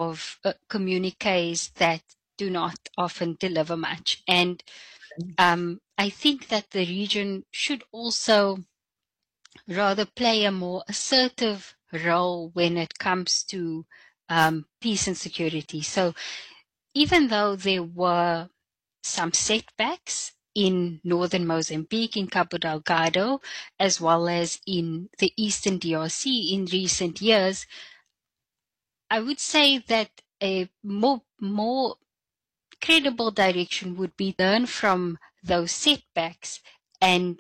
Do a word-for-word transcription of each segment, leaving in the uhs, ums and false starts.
of uh, communiques that do not often deliver much. And um, I think that the region should also rather play a more assertive role when it comes to um, peace and security. So even though there were some setbacks in northern Mozambique, in Cabo Delgado, as well as in the eastern D R C in recent years, I would say that a more, more credible direction would be learn from those setbacks and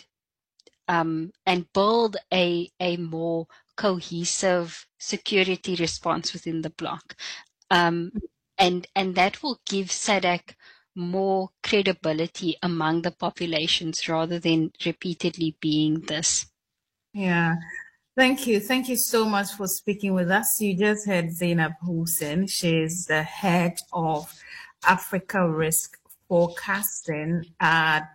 um, and build a a more cohesive security response within the bloc. Um, and and that will give SADC more credibility among the populations rather than repeatedly being this. Yeah. Thank you. Thank you so much for speaking with us. You just heard Zainab Hussein. She's the head of Africa Risk Forecasting at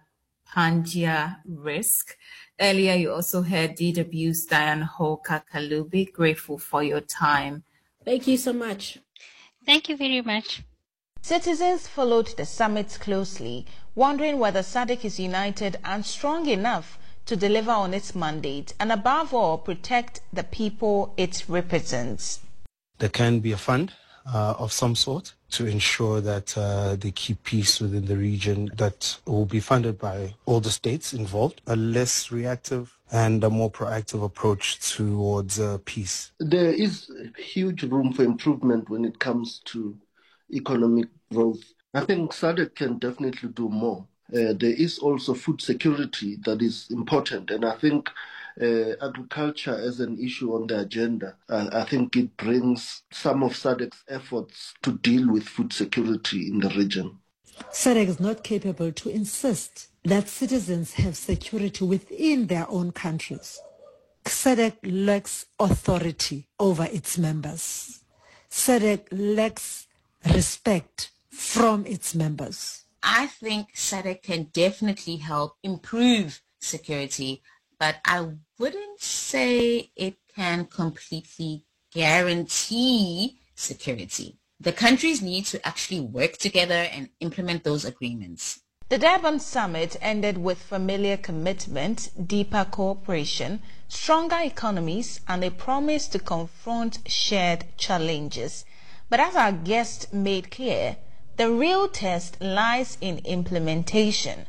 Pangia Risk. Earlier, you also heard D W's Diane Holker Kalubi. Grateful for your time. Thank you so much. Thank you very much. Citizens followed the summit closely, wondering whether SADC is united and strong enough to deliver on its mandate and, above all, protect the people it represents. There can be a fund uh, of some sort to ensure that uh, they keep peace within the region, that will be funded by all the states involved, a less reactive and a more proactive approach towards uh, peace. There is huge room for improvement when it comes to economic growth. I think SADC can definitely do more. Uh, there is also food security that is important, and I think uh, agriculture as an issue on the agenda, uh, I think it brings some of SADC's efforts to deal with food security in the region. SADC is not capable to insist that citizens have security within their own countries. SADC lacks authority over its members. SADC lacks respect from its members. I think SADC can definitely help improve security, but I wouldn't say it can completely guarantee security. The countries need to actually work together and implement those agreements. The Durban summit ended with familiar commitment, deeper cooperation, stronger economies, and a promise to confront shared challenges. But as our guest made clear, the real test lies in implementation.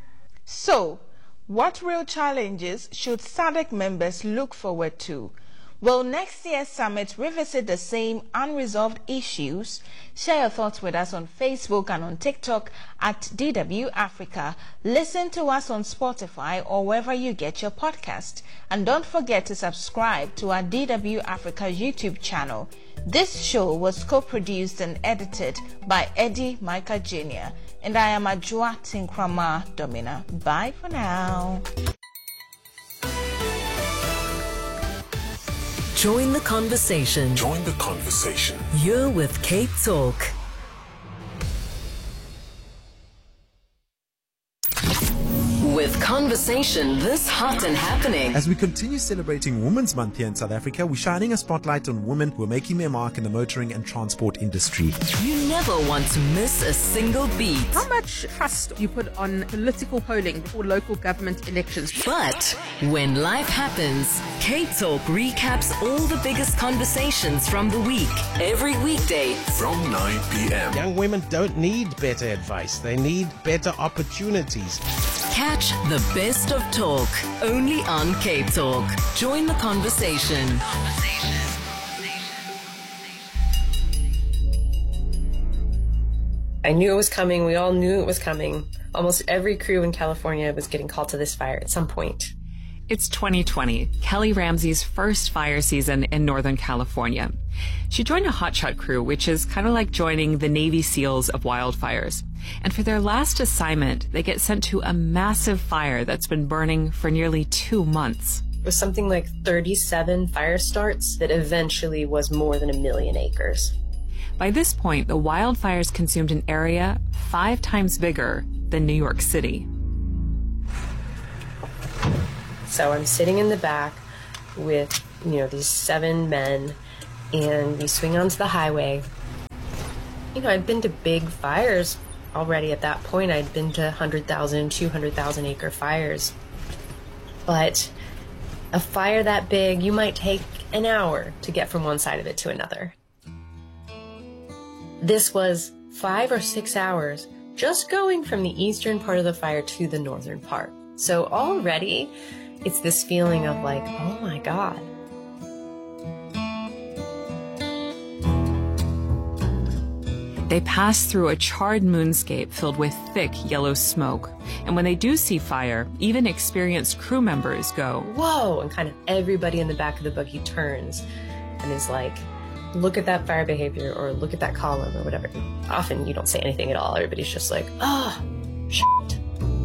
So, what real challenges should SADC members look forward to? Will next year's summit revisit the same unresolved issues? Share your thoughts with us on Facebook and on TikTok at D W Africa. Listen to us on Spotify or wherever you get your podcast. And don't forget to subscribe to our D W Africa YouTube channel. This show was co-produced and edited by Eddie Micah Junior And I am Ajua Tinkrama Domina. Bye for now. Join the conversation. Join the conversation. You're with Cape Talk. With conversation this hot and happening. As we continue celebrating Women's Month here in South Africa, we're shining a spotlight on women who are making their mark in the motoring and transport industry. You never want to miss a single beat. How much trust do you put on political polling for local government elections? But when life happens, Cape Talk recaps all the biggest conversations from the week, every weekday from nine p.m. Young women don't need better advice. They need better opportunities. Catch the best of talk only on Cape Talk. Join the conversation. I knew it was coming. We all knew it was coming. Almost every crew in California was getting called to this fire at some point. It's twenty twenty, Kelly Ramsey's first fire season in Northern California. She joined a hotshot crew, which is kind of like joining the Navy SEALs of wildfires. And for their last assignment, they get sent to a massive fire that's been burning for nearly two months. It was something like thirty-seven fire starts that eventually was more than a million acres. By this point, the wildfires consumed an area five times bigger than New York City. So I'm sitting in the back with, you know, these seven men, and we swing onto the highway, you know, I'd been to big fires already at that point. I'd been to one hundred thousand, two hundred thousand acre fires. But a fire that big, you might take an hour to get from one side of it to another. This was five or six hours just going from the eastern part of the fire to the northern part. So already it's this feeling of like, oh my God. They pass through a charred moonscape filled with thick yellow smoke. And when they do see fire, even experienced crew members go, whoa, and kind of everybody in the back of the buggy turns and is like, look at that fire behavior, or look at that column, or whatever. Often you don't say anything at all. Everybody's just like, oh, shit.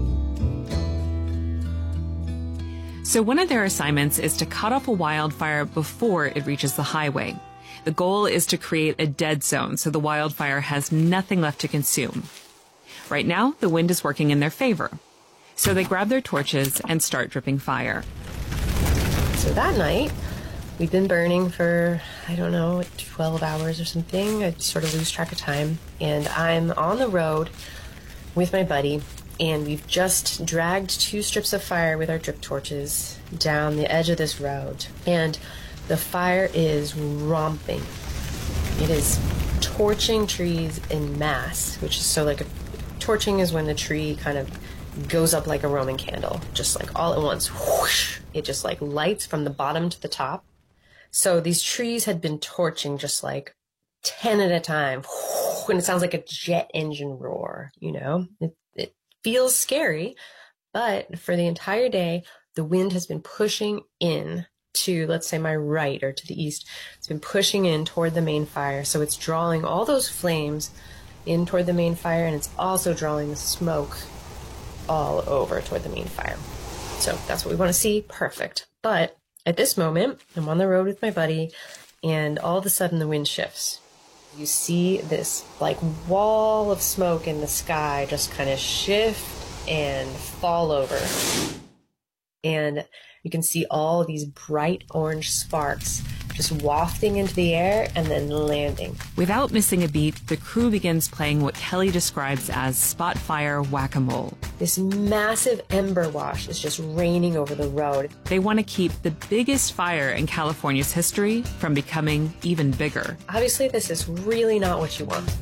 So one of their assignments is to cut off a wildfire before it reaches the highway. The goal is to create a dead zone so the wildfire has nothing left to consume. Right now, the wind is working in their favor. So they grab their torches and start dripping fire. So that night, we've been burning for, I don't know, twelve hours or something. I sort of lose track of time. And I'm on the road with my buddy, and we've just dragged two strips of fire with our drip torches down the edge of this road. And the fire is romping. It is torching trees en masse, which is so like a, torching is when the tree kind of goes up like a Roman candle, just like all at once. Whoosh, it just like lights from the bottom to the top. So these trees had been torching just like ten at a time. Whoosh, and it sounds like a jet engine roar, you know? It, it feels scary, but for the entire day, the wind has been pushing in to, let's say, my right or to the east. It's been pushing in toward the main fire. So it's drawing all those flames in toward the main fire, and it's also drawing the smoke all over toward the main fire. So that's what we want to see. Perfect. But at this moment, I'm on the road with my buddy, and all of a sudden the wind shifts. You see this like wall of smoke in the sky just kind of shift and fall over. And you can see all these bright orange sparks just wafting into the air and then landing. Without missing a beat, the crew begins playing what Kelly describes as spot fire whack-a-mole. This massive ember wash is just raining over the road. They want to keep the biggest fire in California's history from becoming even bigger. Obviously, this is really not what you want.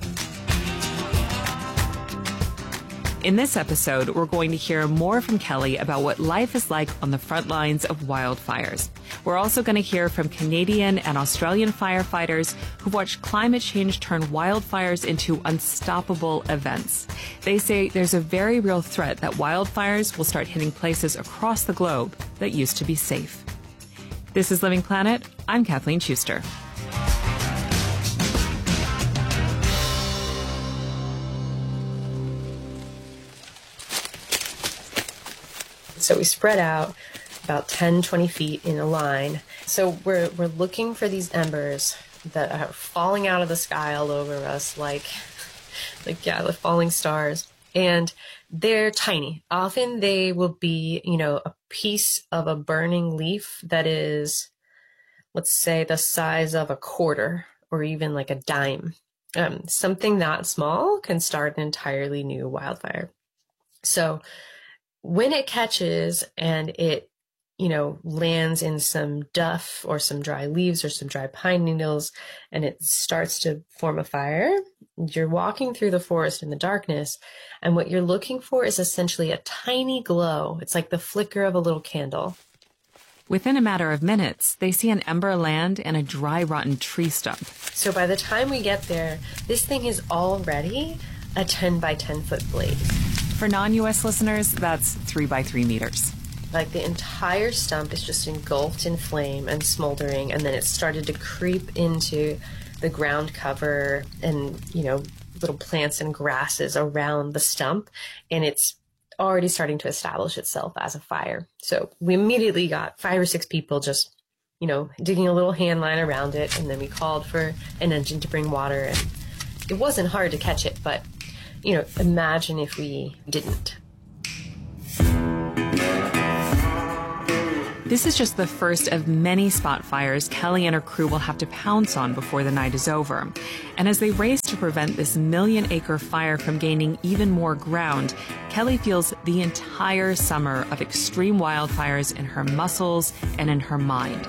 In this episode, we're going to hear more from Kelly about what life is like on the front lines of wildfires. We're also going to hear from Canadian and Australian firefighters who've watched climate change turn wildfires into unstoppable events. They say there's a very real threat that wildfires will start hitting places across the globe that used to be safe. This is Living Planet. I'm Kathleen Schuster. So we spread out about ten, twenty feet in a line. So we're we're looking for these embers that are falling out of the sky all over us, like, like yeah, the falling stars. And they're tiny. Often they will be, you know, a piece of a burning leaf that is, let's say, the size of a quarter or even like a dime. Um, something that small can start an entirely new wildfire. So when it catches and it, you know, lands in some duff or some dry leaves or some dry pine needles and it starts to form a fire, you're walking through the forest in the darkness, and what you're looking for is essentially a tiny glow. It's like the flicker of a little candle. Within a matter of minutes, they see an ember land in a dry, rotten tree stump. So by the time we get there, this thing is already a ten by ten foot blaze. For non-U S listeners, that's three by three meters. Like the entire stump is just engulfed in flame and smoldering, and then it started to creep into the ground cover and, you know, little plants and grasses around the stump, and it's already starting to establish itself as a fire. So we immediately got five or six people just, you know, digging a little hand line around it, and then we called for an engine to bring water, and it wasn't hard to catch it, but you know, imagine if we didn't. This is just the first of many spot fires Kelly and her crew will have to pounce on before the night is over. And as they race to prevent this million-acre fire from gaining even more ground, Kelly feels the entire summer of extreme wildfires in her muscles and in her mind.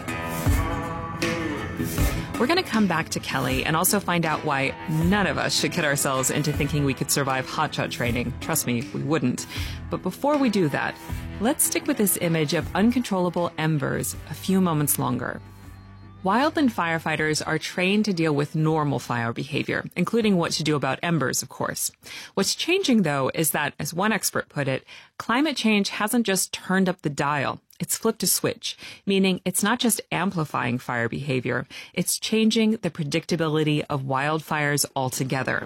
We're going to come back to Kelly and also find out why none of us should get ourselves into thinking we could survive hotshot training. Trust me, we wouldn't. But before we do that, let's stick with this image of uncontrollable embers a few moments longer. Wildland firefighters are trained to deal with normal fire behavior, including what to do about embers, of course. What's changing, though, is that, as one expert put it, climate change hasn't just turned up the dial. It's flipped a switch, meaning it's not just amplifying fire behavior, it's changing the predictability of wildfires altogether.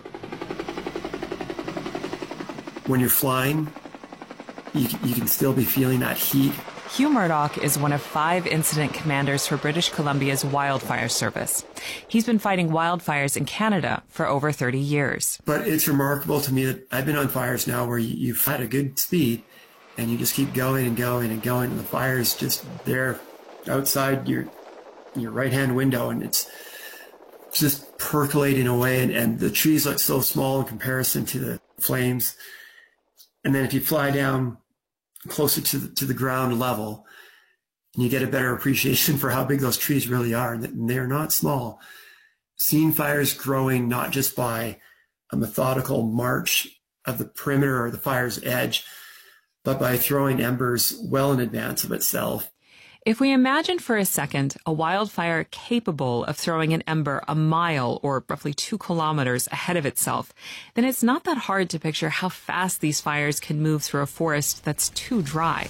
When you're flying, you, you can still be feeling that heat. Hugh Murdoch is one of five incident commanders for British Columbia's Wildfire Service. He's been fighting wildfires in Canada for over thirty years. But it's remarkable to me that I've been on fires now where you've had a good speed and you just keep going and going and going, and the fire's just there outside your your right-hand window, and it's just percolating away, and, and the trees look so small in comparison to the flames. And then if you fly down closer to the, to the ground level, and you get a better appreciation for how big those trees really are, and they're not small. Seeing fires growing not just by a methodical march of the perimeter or the fire's edge, but by throwing embers well in advance of itself. If we imagine for a second a wildfire capable of throwing an ember a mile or roughly two kilometers ahead of itself, then it's not that hard to picture how fast these fires can move through a forest that's too dry.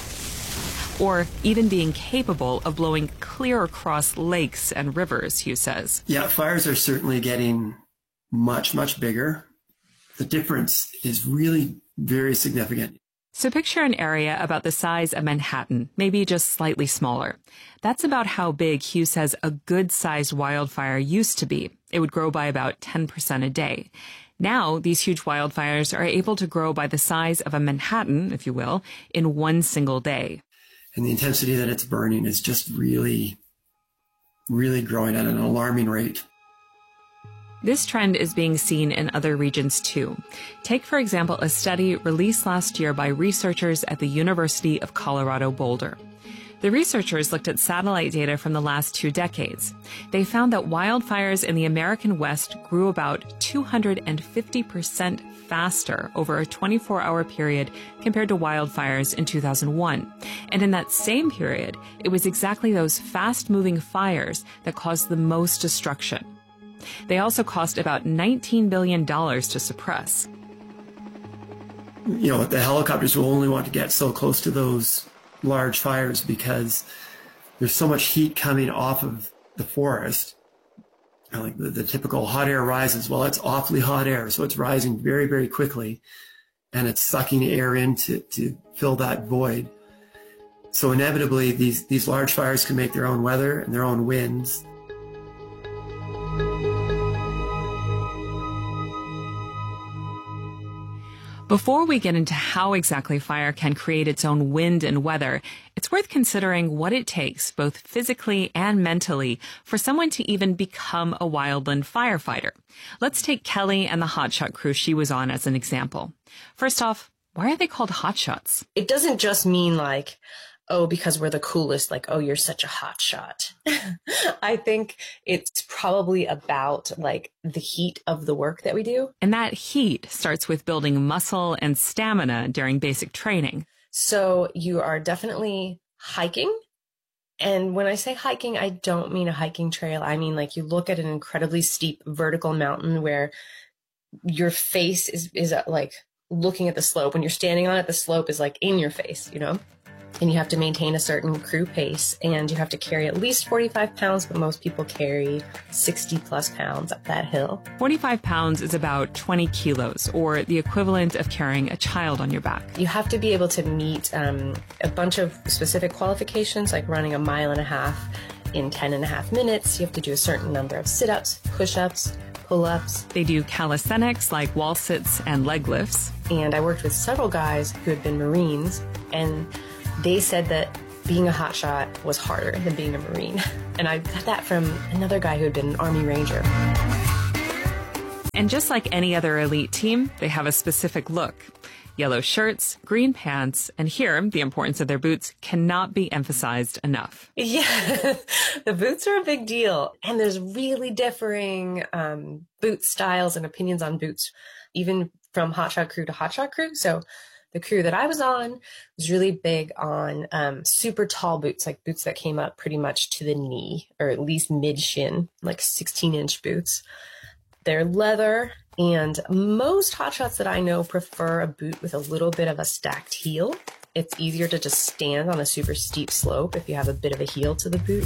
Or even being capable of blowing clear across lakes and rivers, Hugh says. Yeah, fires are certainly getting much, much bigger. The difference is really very significant. So picture an area about the size of Manhattan, maybe just slightly smaller. That's about how big Hugh says a good-sized wildfire used to be. It would grow by about ten percent a day. Now, these huge wildfires are able to grow by the size of a Manhattan, if you will, in one single day. And the intensity that it's burning is just really, really growing at an alarming rate. This trend is being seen in other regions too. Take, for example, a study released last year by researchers at the University of Colorado Boulder. The researchers looked at satellite data from the last two decades. They found that wildfires in the American West grew about two hundred fifty percent faster over a twenty-four hour period compared to wildfires in two thousand one. And in that same period, it was exactly those fast-moving fires that caused the most destruction. They also cost about nineteen billion dollars to suppress. You know, the helicopters will only want to get so close to those large fires because there's so much heat coming off of the forest. You know, like the, the typical hot air rises. Well, it's awfully hot air, so it's rising very, very quickly, and it's sucking air in to, to fill that void. So inevitably, these, these large fires can make their own weather and their own winds. Before we get into how exactly fire can create its own wind and weather, it's worth considering what it takes, both physically and mentally, for someone to even become a wildland firefighter. Let's take Kelly and the hotshot crew she was on as an example. First off, why are they called hotshots? It doesn't just mean like, oh, because we're the coolest, like, oh, you're such a hotshot. I think it's probably about like the heat of the work that we do. And that heat starts with building muscle and stamina during basic training. So you are definitely hiking. And when I say hiking, I don't mean a hiking trail. I mean, like, you look at an incredibly steep vertical mountain where your face is, is like looking at the slope. When you're standing on it, the slope is like in your face, you know? And you have to maintain a certain crew pace, and you have to carry at least forty-five pounds, but most people carry sixty plus pounds up that hill. forty-five pounds is about twenty kilos, or the equivalent of carrying a child on your back. You have to be able to meet um, a bunch of specific qualifications, like running a mile and a half in ten and a half minutes. You have to do a certain number of sit-ups, push-ups, pull-ups. They do calisthenics like wall sits and leg lifts. And I worked with several guys who had been Marines, and they said that being a hotshot was harder than being a Marine. And I got that from another guy who had been an Army Ranger. And just like any other elite team, they have a specific look. Yellow shirts, green pants, and here, the importance of their boots cannot be emphasized enough. Yeah, the boots are a big deal. And there's really differing um, boot styles and opinions on boots, even from hotshot crew to hotshot crew. So the crew that I was on was really big on um, super tall boots, like boots that came up pretty much to the knee, or at least mid-shin, like sixteen inch boots. They're leather, and most hotshots that I know prefer a boot with a little bit of a stacked heel. It's easier to just stand on a super steep slope if you have a bit of a heel to the boot.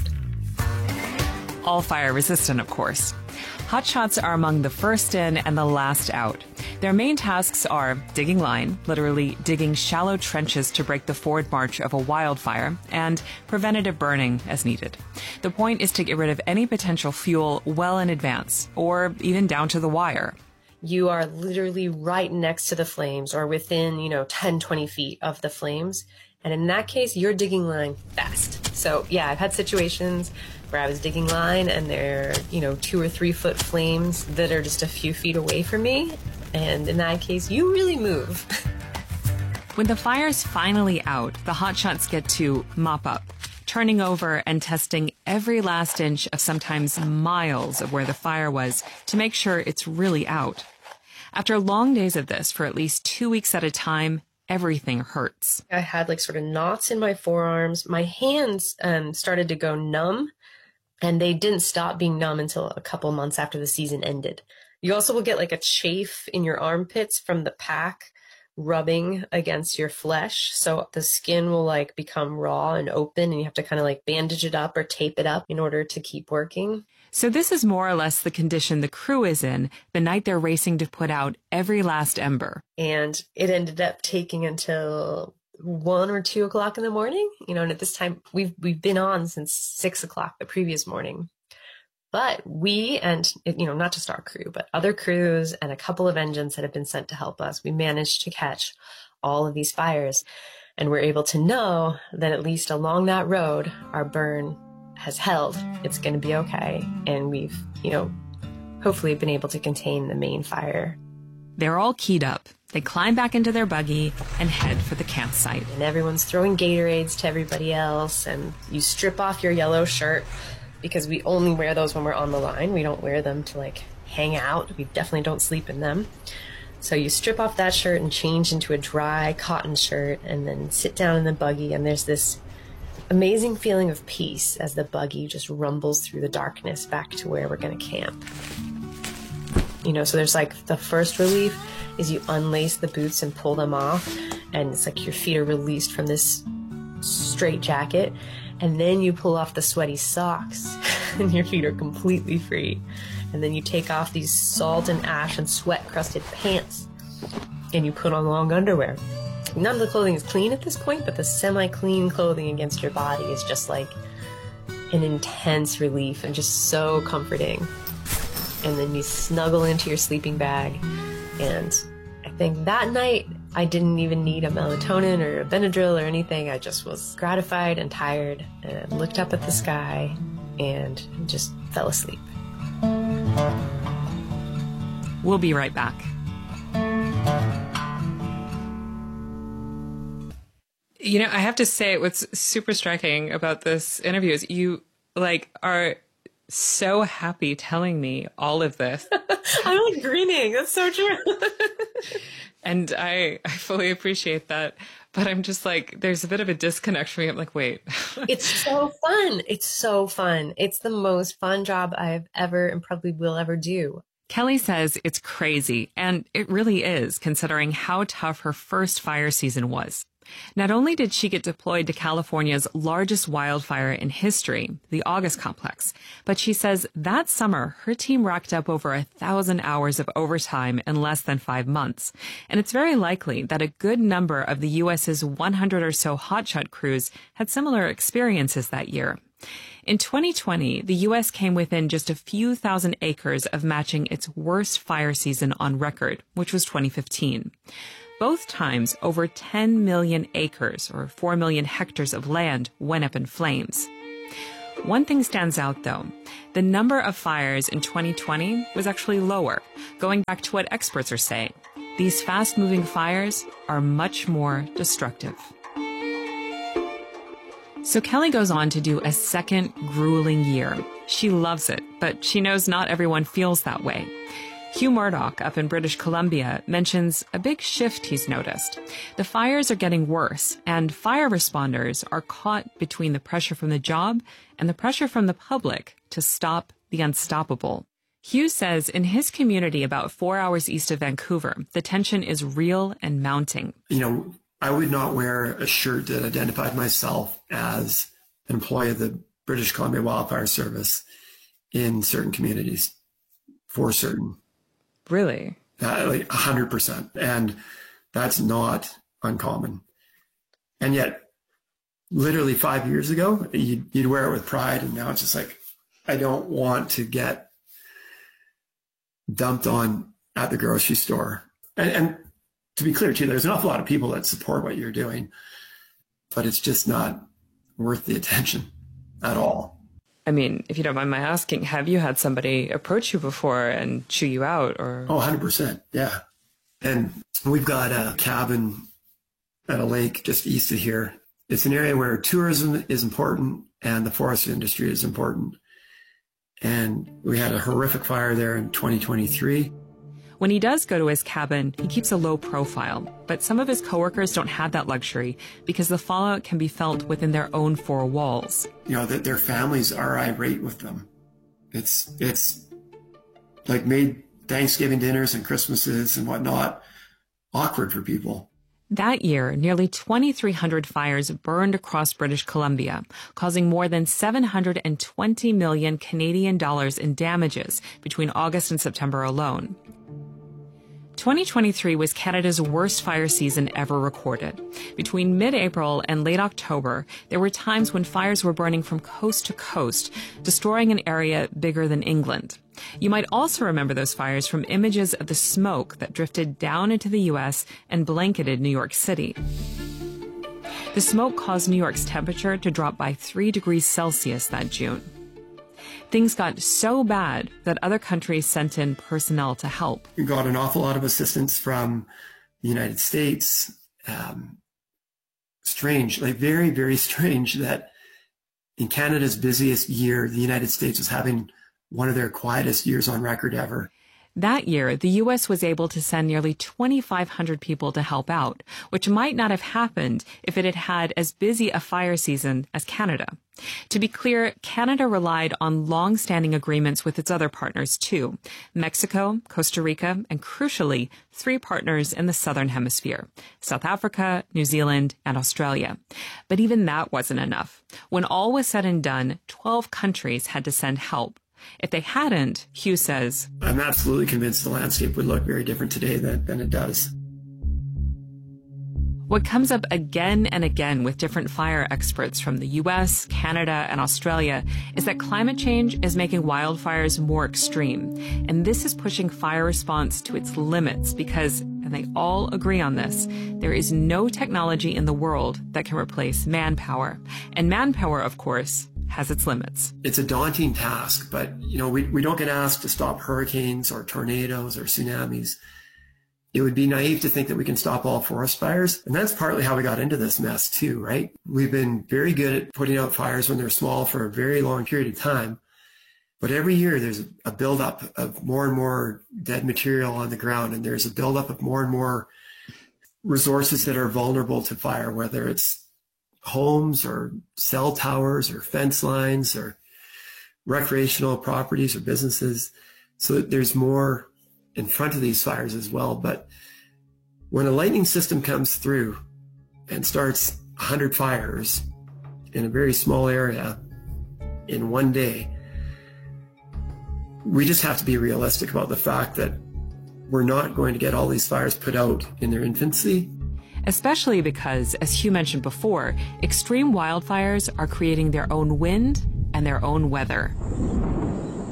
All fire resistant, of course. Hotshots are among the first in and the last out. Their main tasks are digging line, literally digging shallow trenches to break the forward march of a wildfire, and preventative burning as needed. The point is to get rid of any potential fuel well in advance, or even down to the wire. You are literally right next to the flames, or within, you know, ten, twenty feet of the flames. And in that case, you're digging line fast. So yeah, I've had situations where I was digging line and there are, you know, two or three foot flames that are just a few feet away from me. And in that case, you really move. When the fire's finally out, the hotshots get to mop up, turning over and testing every last inch of sometimes miles of where the fire was to make sure it's really out. After long days of this for at least two weeks at a time, everything hurts. I had like sort of knots in my forearms. My hands um, started to go numb, and they didn't stop being numb until a couple months after the season ended. You also will get like a chafe in your armpits from the pack rubbing against your flesh. So the skin will like become raw and open, and you have to kind of like bandage it up or tape it up in order to keep working. So this is more or less the condition the crew is in the night they're racing to put out every last ember. And it ended up taking until one or two o'clock in the morning, you know, and at this time we've, we've been on since six o'clock the previous morning. But we, and, you know, not just our crew, but other crews and a couple of engines that have been sent to help us, we managed to catch all of these fires. And we're able to know that at least along that road, our burn has held. It's going to be okay. And we've, you know, hopefully been able to contain the main fire. They're all keyed up. They climb back into their buggy and head for the campsite. And everyone's throwing Gatorades to everybody else. And you strip off your yellow shirt, because we only wear those when we're on the line. We don't wear them to like hang out. We definitely don't sleep in them. So you strip off that shirt and change into a dry cotton shirt, and then sit down in the buggy, and there's this amazing feeling of peace as the buggy just rumbles through the darkness back to where we're going to camp. You know, so there's like the first relief is you unlace the boots and pull them off, and it's like your feet are released from this straight jacket, and then you pull off the sweaty socks and your feet are completely free. And then you take off these salt and ash and sweat crusted pants and you put on long underwear. None of the clothing is clean at this point, but the semi-clean clothing against your body is just like an intense relief and just so comforting. And then you snuggle into your sleeping bag, and I think that night I didn't even need a melatonin or a Benadryl or anything. I just was gratified and tired and looked up at the sky and just fell asleep. We'll be right back. You know, I have to say what's super striking about this interview is you like are so happy telling me all of this. I'm like grinning. That's so true. And I, I fully appreciate that. But I'm just like, there's a bit of a disconnect for me. I'm like, wait. It's so fun. It's so fun. It's the most fun job I've ever and probably will ever do. Kelly says it's crazy. And it really is, considering how tough her first fire season was. Not only did she get deployed to California's largest wildfire in history, the August Complex, but she says that summer her team racked up over a thousand hours of overtime in less than five months. And it's very likely that a good number of the U S's one hundred or so hotshot crews had similar experiences that year. In twenty twenty, the U S came within just a few thousand acres of matching its worst fire season on record, which was twenty fifteen. Both times, over ten million acres, or four million hectares of land, went up in flames. One thing stands out, though. The number of fires in twenty twenty was actually lower, going back to what experts are saying. These fast-moving fires are much more destructive. So Kelly goes on to do a second grueling year. She loves it, but she knows not everyone feels that way. Hugh Murdoch up in British Columbia mentions a big shift he's noticed. The fires are getting worse, and fire responders are caught between the pressure from the job and the pressure from the public to stop the unstoppable. Hugh says in his community about four hours east of Vancouver, the tension is real and mounting. You know, I would not wear a shirt that identified myself as an employee of the British Columbia Wildfire Service in certain communities, for certain. Really? Uh, like one hundred percent. And that's not uncommon. And yet, literally five years ago, you'd, you'd wear it with pride, and now it's just like, I don't want to get dumped on at the grocery store. And, and to be clear, too, there's an awful lot of people that support what you're doing, but it's just not worth the attention at all. I mean, if you don't mind my asking, have you had somebody approach you before and chew you out? Or Oh, one hundred percent, yeah. And we've got a cabin at a lake just east of here. It's an area where tourism is important and the forestry industry is important. And we had a horrific fire there in twenty twenty-three. When he does go to his cabin, he keeps a low profile, but some of his coworkers don't have that luxury because the fallout can be felt within their own four walls. You know, that their families are irate with them. It's, it's like made Thanksgiving dinners and Christmases and whatnot awkward for people. That year, nearly twenty-three hundred fires burned across British Columbia, causing more than seven hundred twenty million Canadian dollars in damages between August and September alone. twenty twenty-three was Canada's worst fire season ever recorded. Between mid-April and late October, there were times when fires were burning from coast to coast, destroying an area bigger than England. You might also remember those fires from images of the smoke that drifted down into the U S and blanketed New York City. The smoke caused New York's temperature to drop by three degrees Celsius that June. Things got so bad that other countries sent in personnel to help. We got an awful lot of assistance from the United States. Um, strange, like very, very strange that in Canada's busiest year, the United States was having one of their quietest years on record ever. That year, the U S was able to send nearly twenty-five hundred people to help out, which might not have happened if it had had as busy a fire season as Canada. To be clear, Canada relied on long-standing agreements with its other partners too: Mexico, Costa Rica, and crucially, three partners in the Southern Hemisphere: South Africa, New Zealand, and Australia. But even that wasn't enough. When all was said and done, twelve countries had to send help. If they hadn't, Hugh says, I'm absolutely convinced the landscape would look very different today than, than it does. What comes up again and again with different fire experts from the U S, Canada, and Australia is that climate change is making wildfires more extreme. And this is pushing fire response to its limits because, and they all agree on this, there is no technology in the world that can replace manpower. And manpower, of course, has its limits. It's a daunting task, but you know, we, we don't get asked to stop hurricanes or tornadoes or tsunamis. It would be naive to think that we can stop all forest fires. And that's partly how we got into this mess too, right? We've been very good at putting out fires when they're small for a very long period of time. But every year there's a buildup of more and more dead material on the ground, and there's a buildup of more and more resources that are vulnerable to fire, whether it's homes or cell towers or fence lines or recreational properties or businesses. So there's more in front of these fires as well. But when a lightning system comes through and starts one hundred fires in a very small area in one day, we just have to be realistic about the fact that we're not going to get all these fires put out in their infancy. Especially because, as Hugh mentioned before, extreme wildfires are creating their own wind and their own weather.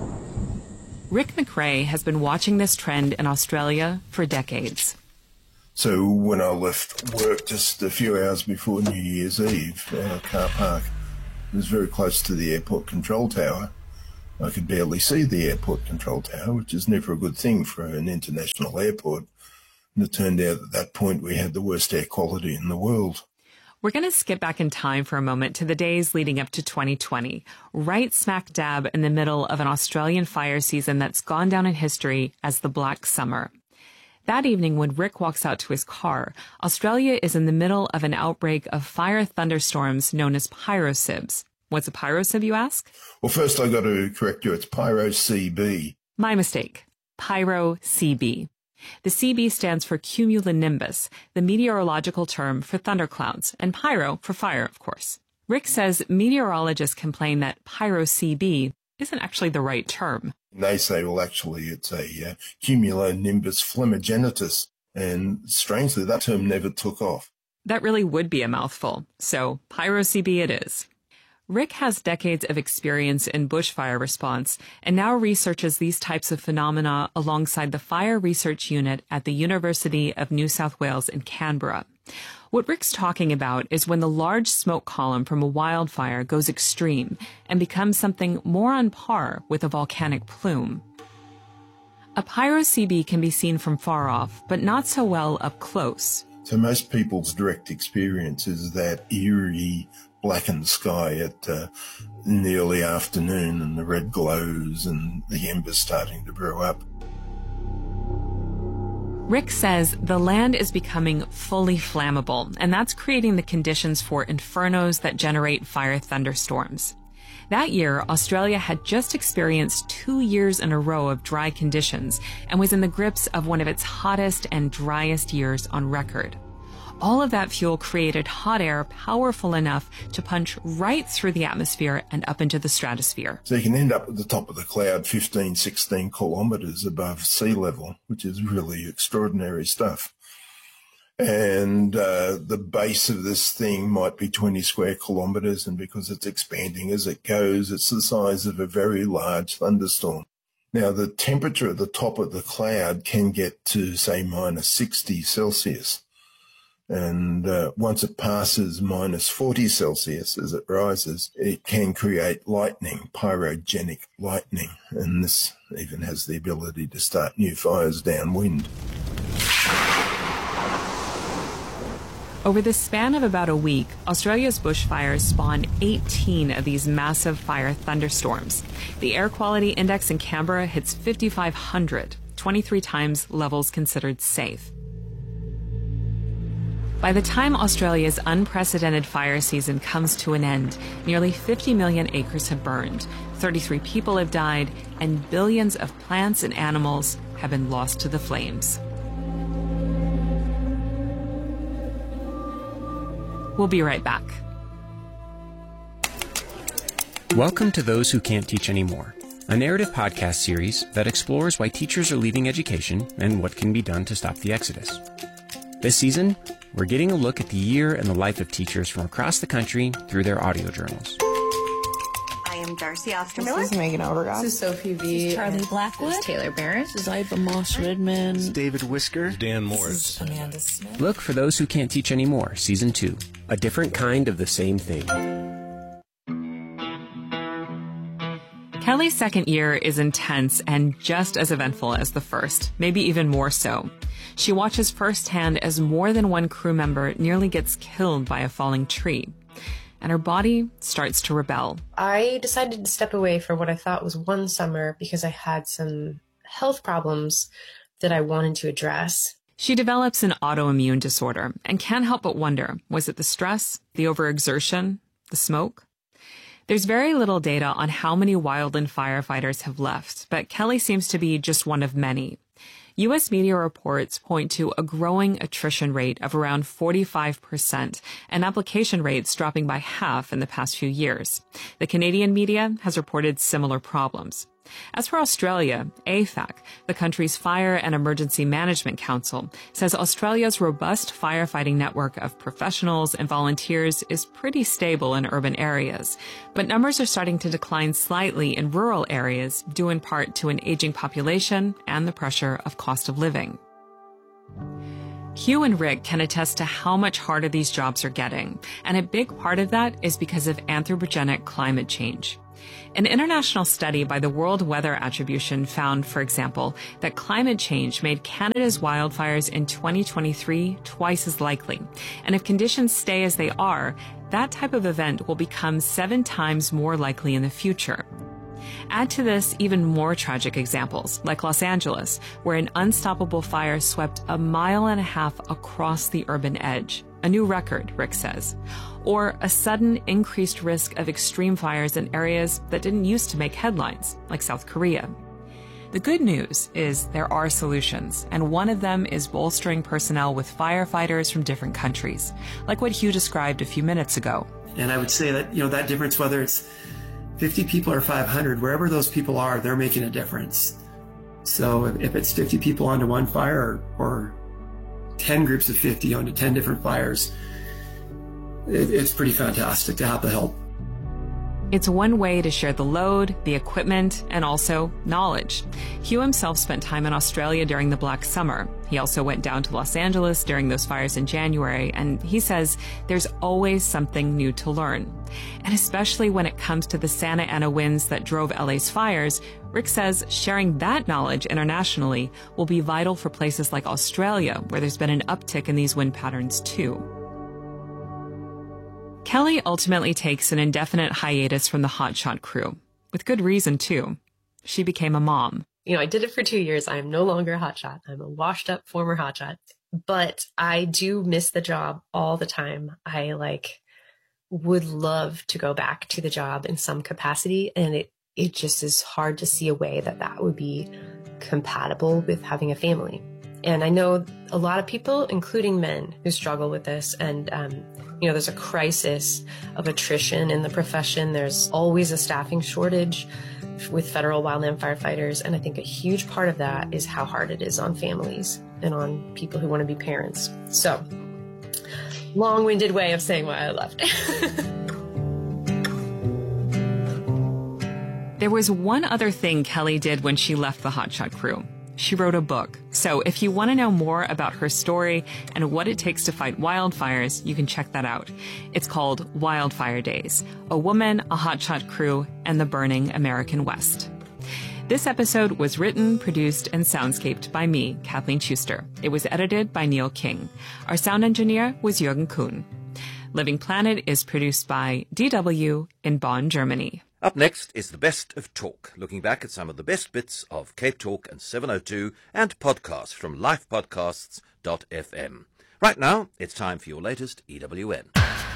Rick McRae has been watching this trend in Australia for decades. So when I left work just a few hours before New Year's Eve, our car park was very close to the airport control tower. I could barely see the airport control tower, which is never a good thing for an international airport. And it turned out at that point we had the worst air quality in the world. We're going to skip back in time for a moment to the days leading up to twenty twenty, right smack dab in the middle of an Australian fire season that's gone down in history as the Black Summer. That evening, when Rick walks out to his car, Australia is in the middle of an outbreak of fire thunderstorms known as pyrosibs. What's a pyrosib, you ask? Well, first I got to correct you. It's Pyro C B. My mistake. Pyro C B. The C B stands for cumulonimbus, the meteorological term for thunderclouds, and pyro for fire, of course. Rick says meteorologists complain that Pyro C B isn't actually the right term. They say, well, actually, it's a uh, cumulonimbus flammagenitus, and strangely, that term never took off. That really would be a mouthful, so Pyro C B it is. Rick has decades of experience in bushfire response and now researches these types of phenomena alongside the Fire Research Unit at the University of New South Wales in Canberra. What Rick's talking about is when the large smoke column from a wildfire goes extreme and becomes something more on par with a volcanic plume. A Pyro C B can be seen from far off, but not so well up close. So most people's direct experience is that eerie blackened sky at uh, in the early afternoon, and the red glows and the embers starting to brew up. Rick says the land is becoming fully flammable, and that's creating the conditions for infernos that generate fire thunderstorms. That year, Australia had just experienced two years in a row of dry conditions and was in the grips of one of its hottest and driest years on record. All of that fuel created hot air powerful enough to punch right through the atmosphere and up into the stratosphere. So you can end up at the top of the cloud fifteen, sixteen kilometres above sea level, which is really extraordinary stuff. And uh, the base of this thing might be twenty square kilometres, and because it's expanding as it goes, it's the size of a very large thunderstorm. Now, the temperature at the top of the cloud can get to, say, minus sixty Celsius. And uh, once it passes minus forty Celsius as it rises, it can create lightning, pyrogenic lightning. And this even has the ability to start new fires downwind. Over the span of about a week, Australia's bushfires spawned eighteen of these massive fire thunderstorms. The air quality index in Canberra hits fifty-five hundred, twenty-three times levels considered safe. By the time Australia's unprecedented fire season comes to an end, nearly fifty million acres have burned, thirty-three people have died, and billions of plants and animals have been lost to the flames. We'll be right back. Welcome to Those Who Can't Teach Anymore, a narrative podcast series that explores why teachers are leaving education and what can be done to stop the exodus. This season, we're getting a look at the year and the life of teachers from across the country through their audio journals. I am Darcy Ostermiller. This is Megan Overgott. This is Sophie V. This is Charlie Blackwood. This is Taylor Barrett. This is Iva Moss Redman. This is David Whisker. Dan Morris. This is Amanda Smith. Look for Those Who Can't Teach Anymore, Season two. A different kind of the same thing. Kelly's second year is intense and just as eventful as the first, maybe even more so. She watches firsthand as more than one crew member nearly gets killed by a falling tree, and her body starts to rebel. I decided to step away for what I thought was one summer because I had some health problems that I wanted to address. She develops an autoimmune disorder and can't help but wonder, was it the stress, the overexertion, the smoke? There's very little data on how many wildland firefighters have left, but Kelly seems to be just one of many. U S media reports point to a growing attrition rate of around forty-five percent and application rates dropping by half in the past few years. The Canadian media has reported similar problems. As for Australia, A F A C, the country's Fire and Emergency Management Council, says Australia's robust firefighting network of professionals and volunteers is pretty stable in urban areas, but numbers are starting to decline slightly in rural areas, due in part to an aging population and the pressure of cost of living. Hugh and Rick can attest to how much harder these jobs are getting, and a big part of that is because of anthropogenic climate change. An international study by the World Weather Attribution found, for example, that climate change made Canada's wildfires in twenty twenty-three twice as likely. And if conditions stay as they are, that type of event will become seven times more likely in the future. Add to this even more tragic examples, like Los Angeles, where an unstoppable fire swept a mile and a half across the urban edge. A new record, Rick says. Or a sudden increased risk of extreme fires in areas that didn't used to make headlines, like South Korea. The good news is there are solutions, and one of them is bolstering personnel with firefighters from different countries, like what Hugh described a few minutes ago. And I would say that, you know, that difference, whether it's fifty people or five hundred, wherever those people are, they're making a difference. So if it's fifty people onto one fire, or, or ten groups of fifty onto ten different fires, it, it's pretty fantastic to have the help. It's one way to share the load, the equipment, and also knowledge. Hugh himself spent time in Australia during the Black Summer. He also went down to Los Angeles during those fires in January, and he says there's always something new to learn. And especially when it comes to the Santa Ana winds that drove L A's fires, Rick says sharing that knowledge internationally will be vital for places like Australia, where there's been an uptick in these wind patterns too. Kelly ultimately takes an indefinite hiatus from the hotshot crew, with good reason too. She became a mom. You know, I did it for two years. I'm no longer a hotshot. I'm a washed up former hotshot, but I do miss the job all the time. I like would love to go back to the job in some capacity, and it, it just is hard to see a way that that would be compatible with having a family. And I know a lot of people, including men, who struggle with this. And, um, you know, there's a crisis of attrition in the profession. There's always a staffing shortage with federal wildland firefighters. And I think a huge part of that is how hard it is on families and on people who want to be parents. So, long-winded way of saying why I left. There was one other thing Kelly did when she left the hotshot crew. She wrote a book. So if you want to know more about her story and what it takes to fight wildfires, you can check that out. It's called Wildfire Days: A Woman, a Hotshot Crew, and the Burning American West. This episode was written, produced, and soundscaped by me, Kathleen Schuster. It was edited by Neil King. Our sound engineer was Jürgen Kuhn. Living Planet is produced by D W in Bonn, Germany. Up next is the Best of Talk, looking back at some of the best bits of Cape Talk and seven oh two and podcasts from life podcasts dot f m. Right now, it's time for your latest E W N.